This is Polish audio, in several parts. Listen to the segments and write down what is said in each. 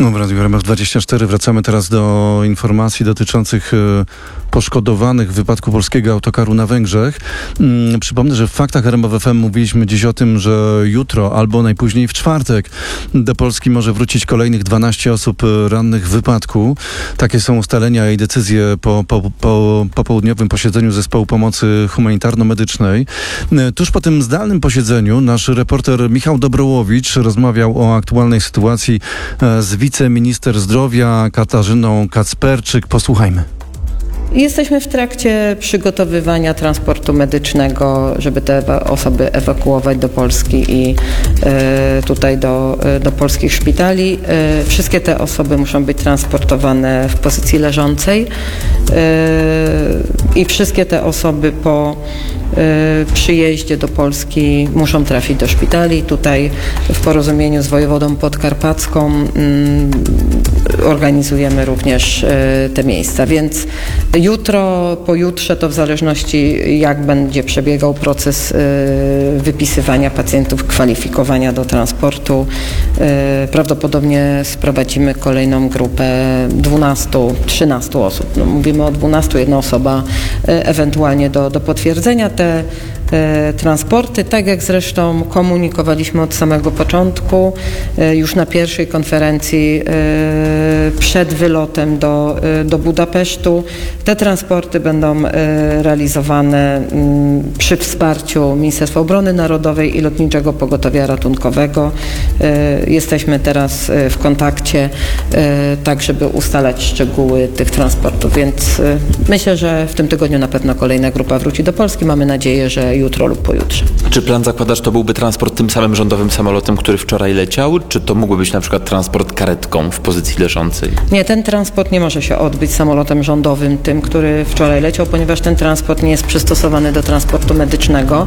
No, w Radiu RMF24 wracamy teraz do informacji dotyczących poszkodowanych w wypadku polskiego autokaru na Węgrzech. Przypomnę, że w Faktach RMF FM mówiliśmy dziś o tym, że jutro albo najpóźniej w czwartek do Polski może wrócić kolejnych 12 osób rannych w wypadku. Takie są ustalenia i decyzje po popołudniowym posiedzeniu Zespołu Pomocy Humanitarno-Medycznej. Tuż po tym zdalnym posiedzeniu nasz reporter Michał Dobrołowicz rozmawiał o aktualnej sytuacji z wiceminister zdrowia Katarzyną Kacperczyk. Posłuchajmy. Jesteśmy w trakcie przygotowywania transportu medycznego, żeby te osoby ewakuować do Polski i tutaj do polskich szpitali. Wszystkie te osoby muszą być transportowane w pozycji leżącej i wszystkie te osoby po przyjeździe do Polski muszą trafić do szpitali. Tutaj w porozumieniu z wojewodą podkarpacką organizujemy również te miejsca, więc jutro, pojutrze to w zależności jak będzie przebiegał proces wypisywania pacjentów, kwalifikowania do transportu, prawdopodobnie sprowadzimy kolejną grupę 12-13 osób. No, mówimy o 12, jedna osoba ewentualnie do potwierdzenia. Te transporty, tak jak zresztą komunikowaliśmy od samego początku, już na pierwszej konferencji przed wylotem do Budapesztu. Te transporty będą realizowane przy wsparciu Ministerstwa Obrony Narodowej i Lotniczego Pogotowia Ratunkowego. Jesteśmy teraz w kontakcie tak, żeby ustalać szczegóły tych transportów, więc myślę, że w tym tygodniu na pewno kolejna grupa wróci do Polski. Mamy nadzieję, że jutro lub pojutrze. Czy plan zakłada, że to byłby transport tym samym rządowym samolotem, który wczoraj leciał, czy to mógłby być na przykład transport karetką w pozycji leżącej? Nie, ten transport nie może się odbyć samolotem rządowym, tym, który wczoraj leciał, ponieważ ten transport nie jest przystosowany do transportu medycznego.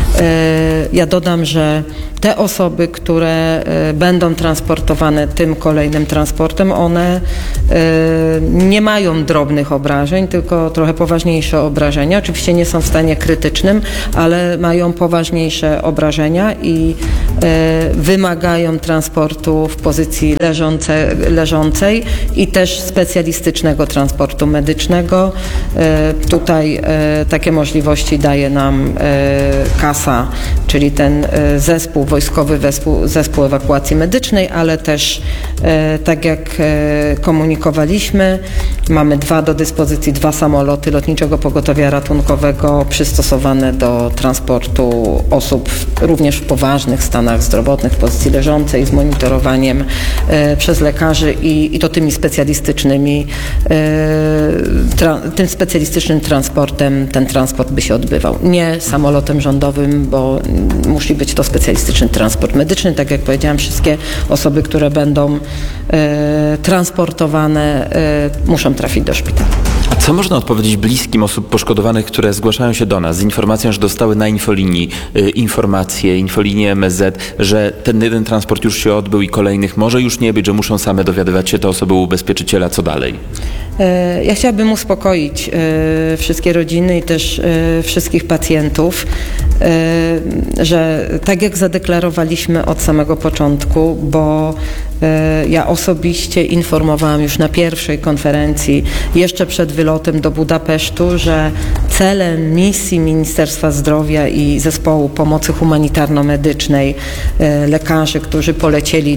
Ja dodam, że te osoby, które będą transportowane tym kolejnym transportem, one nie mają drobnych obrażeń, tylko trochę poważniejsze obrażenia. Oczywiście nie są w stanie krytycznym, ale mają poważniejsze obrażenia i wymagają transportu w pozycji leżącej i też specjalistycznego transportu medycznego. Tutaj takie możliwości daje nam KASA, czyli ten wojskowy zespół ewakuacji medycznej, ale też tak jak komunikowaliśmy, mamy do dyspozycji 2 samoloty Lotniczego Pogotowia Ratunkowego przystosowane do transportu osób również w poważnych stanach zdrowotnych w pozycji leżącej z monitorowaniem przez lekarzy i to tym specjalistycznym transportem ten transport by się odbywał. Nie samolotem rządowym, bo musi być to specjalistyczny transport medyczny. Tak jak powiedziałam, wszystkie osoby, które będą transportowane, muszą trafić do szpitala. A co można odpowiedzieć bliskim osób poszkodowanych, które zgłaszają się do nas z informacją, że dostały na infolinii infolinii MSZ, że ten jeden transport już się odbył i kolejnych może już nie być, że muszą same dowiadywać się te osoby u ubezpieczyciela, co dalej? Ja chciałabym uspokoić wszystkie rodziny i też wszystkich pacjentów, że tak jak zadeklarowaliśmy od samego początku, bo ja osobiście informowałam już na pierwszej konferencji, jeszcze przed wylotem do Budapesztu, że celem misji Ministerstwa Zdrowia i Zespołu Pomocy Humanitarno-Medycznej, lekarzy, którzy polecieli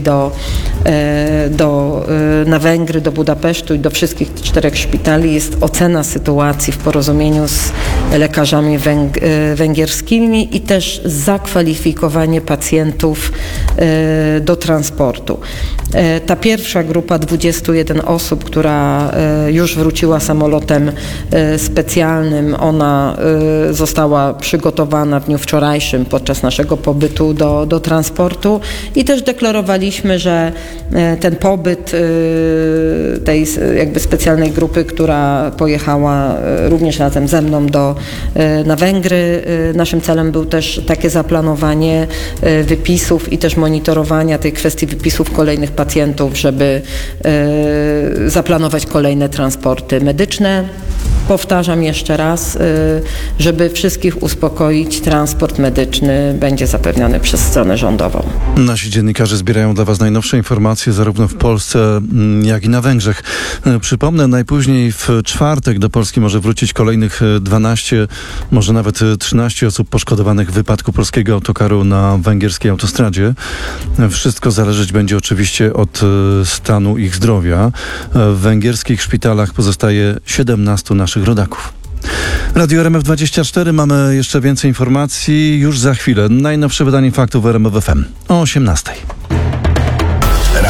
na Węgry, do Budapesztu i do wszystkich 4 szpitali, jest ocena sytuacji w porozumieniu z lekarzami węgierskimi i też zakwalifikowanie pacjentów do transportu. Ta pierwsza grupa 21 osób, która już wróciła samolotem specjalnym, ona została przygotowana w dniu wczorajszym podczas naszego pobytu do transportu i też deklarowaliśmy, że ten pobyt tej jakby specjalnej grupy, która pojechała również razem ze mną na Węgry, naszym celem był też takie zaplanowanie wypisów i też monitorowania tej kwestii wypisów kolejnych pacjentów, żeby zaplanować kolejne transporty medyczne. powtarzam jeszcze raz, żeby wszystkich uspokoić, transport medyczny będzie zapewniony przez stronę rządową. Nasi dziennikarze zbierają dla Was najnowsze informacje zarówno w Polsce, jak i na Węgrzech. Przypomnę, najpóźniej w czwartek do Polski może wrócić kolejnych 12, może nawet 13 osób poszkodowanych w wypadku polskiego autokaru na węgierskiej autostradzie. Wszystko zależeć będzie oczywiście od stanu ich zdrowia. W węgierskich szpitalach pozostaje 17 naszych rodaków. Radio RMF24, mamy jeszcze więcej informacji już za chwilę. Najnowsze wydanie faktów w RMF FM o 18:00.